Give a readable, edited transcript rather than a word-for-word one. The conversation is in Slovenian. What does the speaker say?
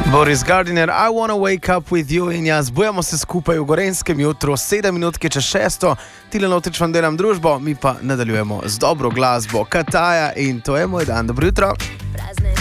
Boris Gardiner, I wanna wake up with you in jaz. Bojamo se skupaj v Gorenskem jutru, 7 minutke čez 6. Tile Notrič vam delam družbo, mi pa nadaljujemo z dobro glasbo Kataja in to je moj dan. Dobro jutro.